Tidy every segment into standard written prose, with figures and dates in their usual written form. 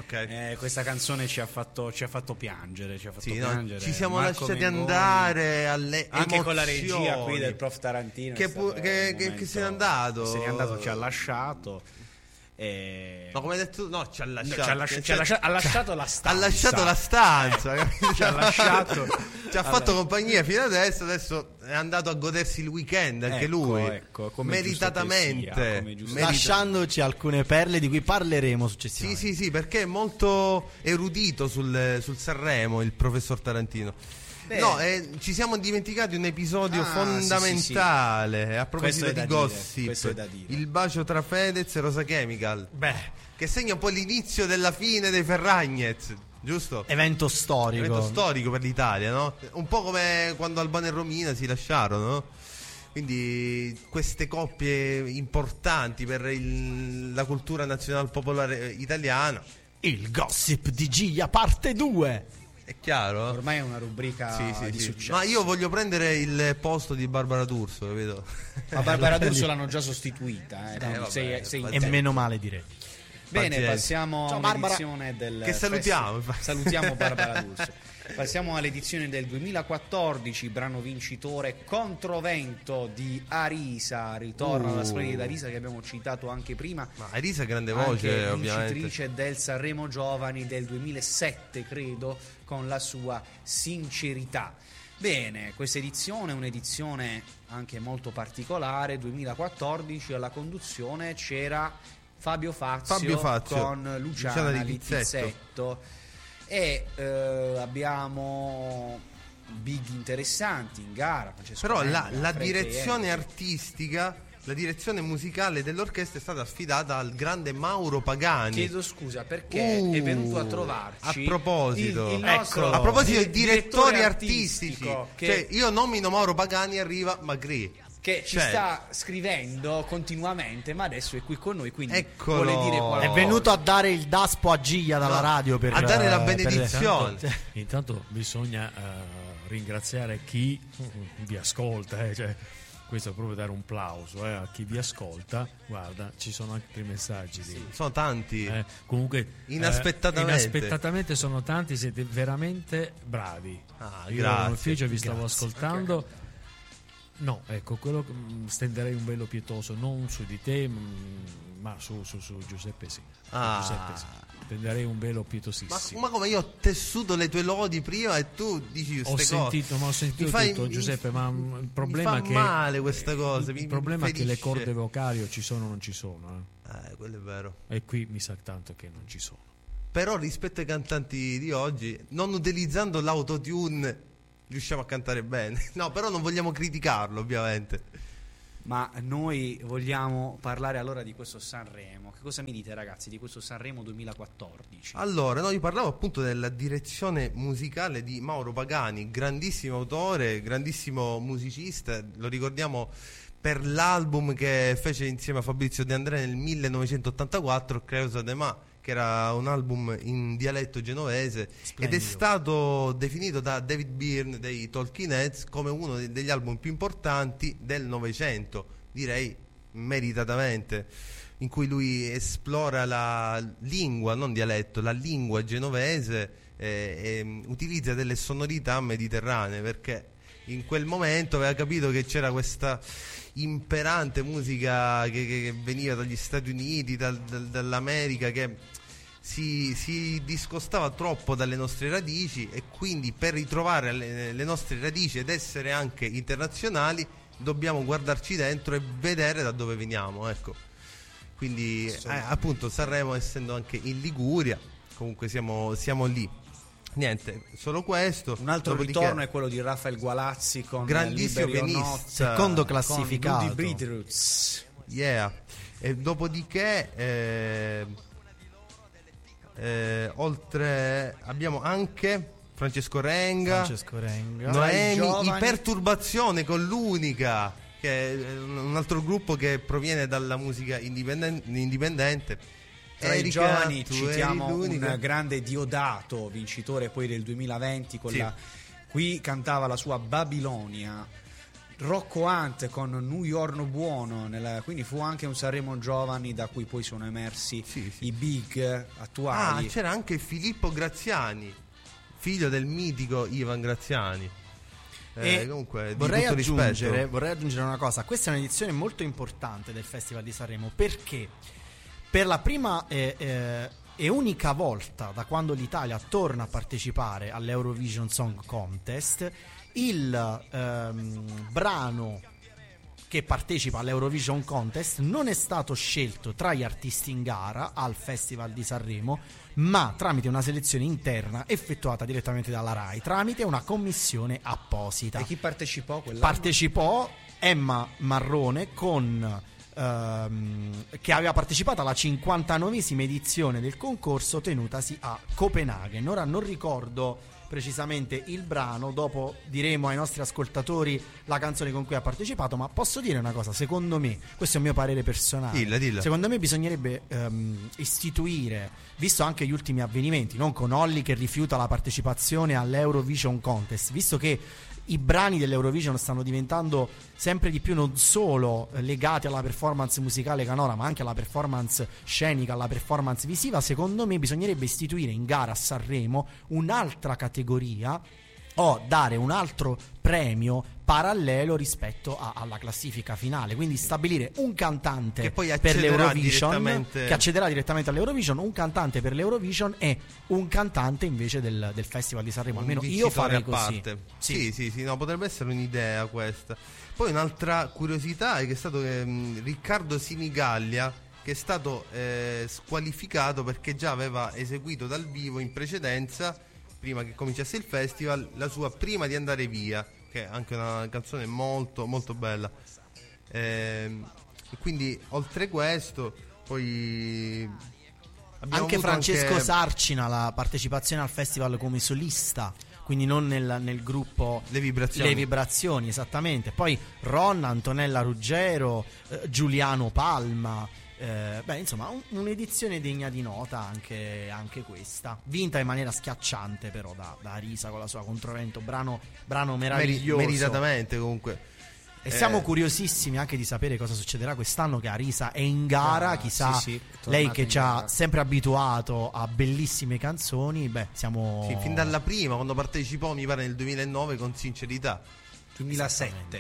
Questa canzone ci ha fatto piangere, piangere. Ci siamo Marco lasciati Mengoni, andare alle anche emozioni. con la regia qui del prof Tarantino che se n'è andato. Se n'è andato, ci ha lasciato. No, come hai detto, no, ci ha lasciato. Ha lasciato la stanza. Ha lasciato la stanza, capito? Ci ha lasciato. Ci ha fatto compagnia fino adesso è andato a godersi il weekend anche lui. Come meritatamente. Lasciandoci alcune perle di cui parleremo successivamente. Sì, perché è molto erudito sul Sanremo il professor Tarantino. No, ci siamo dimenticati un episodio fondamentale. Sì. A proposito di gossip, il bacio tra Fedez e Rosa Chemical, che segna un po' l'inizio della fine dei Ferragnez, giusto? Evento storico per l'Italia, no? Un po' come quando Albano e Romina si lasciarono, no? Quindi queste coppie importanti per la cultura nazionale popolare italiana. Il gossip di Gia parte 2. È chiaro? Ormai è una rubrica di successo. Ma io voglio prendere il posto di Barbara D'Urso, capito? Ma Barbara D'Urso l'hanno già sostituita, e meno male, direi. Bene, passiamo all'edizione del che salutiamo. Salutiamo Barbara D'Urso. Passiamo all'edizione del 2014, brano vincitore Controvento di Arisa. Ritorna alla splendida Arisa che abbiamo citato anche prima. Ma Arisa grande voce, ovviamente. Vincitrice del Sanremo Giovani del 2007, credo, con la sua sincerità. Bene, questa edizione è un'edizione anche molto particolare. 2014 alla conduzione c'era Fabio Fazio. Con Luciana Littizzetto. E abbiamo big interessanti in gara. Però la direzione artistica, la direzione musicale dell'orchestra è stata affidata al grande Mauro Pagani. Chiedo scusa perché è venuto a trovarci. A proposito, il nostro a proposito di direttori artistici, che io nomino Mauro Pagani, arriva Magri, che ci sta scrivendo continuamente, ma adesso è qui con noi, quindi Eccolo. vuole dire qualcosa. È venuto a dare il daspo a Gia dalla radio per a dare la benedizione. Intanto bisogna ringraziare chi vi ascolta, cioè, questo è proprio dare un plauso a chi vi ascolta. Guarda, ci sono anche dei messaggi sono tanti, comunque inaspettatamente sono tanti, siete veramente bravi. Io in ufficio vi stavo ascoltando. No, ecco, quello stenderei un velo pietoso non su di te, ma su Giuseppe sì. Giuseppe sì. Stenderei un velo pietosissimo. Ma come, io ho tessuto le tue lodi prima e tu dici queste cose. Ho sentito tutto, Giuseppe, ma il problema è che male questa cosa. Il problema è che le corde vocali o ci sono o non ci sono. Quello è vero. E qui mi sa tanto che non ci sono. Però rispetto ai cantanti di oggi, non utilizzando l'autotune riusciamo a cantare bene. No, però non vogliamo criticarlo, ovviamente. Ma noi vogliamo parlare allora di questo Sanremo. Che cosa mi dite, ragazzi, di questo Sanremo 2014? Allora, io parlavo appunto della direzione musicale di Mauro Pagani, grandissimo autore, grandissimo musicista, lo ricordiamo per l'album che fece insieme a Fabrizio De André nel 1984, Creusa de Ma, che era un album in dialetto genovese. Splendido. Ed è stato definito da David Byrne dei Talking Heads come uno degli album più importanti del Novecento, direi meritatamente, in cui lui esplora la lingua, non dialetto, la lingua genovese e utilizza delle sonorità mediterranee, perché in quel momento aveva capito che c'era questa imperante musica che veniva dagli Stati Uniti, dall'America, che si discostava troppo dalle nostre radici, e quindi per ritrovare le nostre radici ed essere anche internazionali dobbiamo guardarci dentro e vedere da dove veniamo, ecco. Quindi appunto Sanremo, essendo anche in Liguria, comunque siamo lì. Niente, solo questo. Un altro ritorno è quello di Rafael Gualazzi con grandissimo pianista, secondo classificato, con Ludi Bridruz. E dopodiché oltre abbiamo anche Francesco Renga, Noemi, I Perturbazione con l'Unica, che è un altro gruppo che proviene dalla musica indipendente. Tra i giovani citiamo un grande Diodato, vincitore poi del 2020 con qui cantava la sua Babilonia, Rocco Hunt con New York Buono, quindi fu anche un Sanremo Giovani da cui poi sono emersi i big attuali. C'era anche Filippo Graziani, figlio del mitico Ivan Graziani. Comunque, vorrei aggiungere una cosa. Questa è un'edizione molto importante del Festival di Sanremo, perché per la prima e unica volta da quando l'Italia torna a partecipare all'Eurovision Song Contest, il brano che partecipa all'Eurovision Contest non è stato scelto tra gli artisti in gara al Festival di Sanremo, ma tramite una selezione interna effettuata direttamente dalla RAI, tramite una commissione apposita. E chi partecipò quell'anno? Partecipò Emma Marrone che aveva partecipato alla 59esima edizione del concorso tenutasi a Copenaghen. Ora non ricordo precisamente il brano, dopo diremo ai nostri ascoltatori la canzone con cui ha partecipato, ma posso dire una cosa, secondo me, questo è un mio parere personale, dilla. Secondo me bisognerebbe istituire, visto anche gli ultimi avvenimenti, non con Olly che rifiuta la partecipazione all'Eurovision Contest, visto che i brani dell'Eurovision stanno diventando sempre di più non solo legati alla performance musicale canora, ma anche alla performance scenica, alla performance visiva. Secondo me bisognerebbe istituire in gara a Sanremo un'altra categoria o dare un altro premio parallelo rispetto alla classifica finale, quindi stabilire un cantante che poi per l'Eurovision che accederà direttamente all'Eurovision, un cantante per l'Eurovision e un cantante invece del Festival di Sanremo. Almeno io farei così. Sì, no, potrebbe essere un'idea questa. Poi un'altra curiosità è che è stato Riccardo Sinigallia, che è stato squalificato perché già aveva eseguito dal vivo in precedenza, prima che cominciasse il festival, la sua Prima di andare via, che è anche una canzone molto molto bella, e quindi oltre questo poi anche Francesco Sarcina, la partecipazione al festival come solista, quindi non nel gruppo Le Vibrazioni, esattamente. Poi Ronna, Antonella Ruggero, Giuliano Palma. Insomma, un'edizione degna di nota anche questa, vinta in maniera schiacciante però da Arisa con la sua Controvento, brano meraviglioso, meritatamente comunque. E siamo curiosissimi anche di sapere cosa succederà quest'anno che Arisa è in gara, chissà, lei che ci ha sempre abituato a bellissime canzoni, siamo fin dalla prima, quando partecipò mi pare nel 2009 con Sincerità. 2007.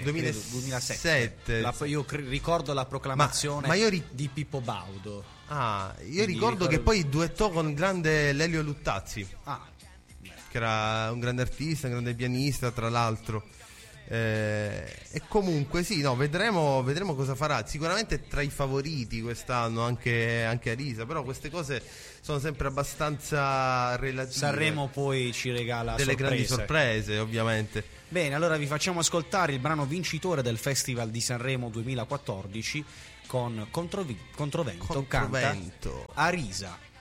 Io ricordo la proclamazione di Pippo Baudo. Io ricordo che poi duettò con il grande Lelio Luttazzi, che era un grande artista, un grande pianista, tra l'altro. E comunque vedremo cosa farà. Sicuramente tra i favoriti quest'anno anche Arisa, però queste cose sono sempre abbastanza relative. Sanremo poi ci regala delle grandi sorprese, ovviamente. Bene, allora vi facciamo ascoltare il brano vincitore del Festival di Sanremo 2014 con Controvento. Canta Arisa.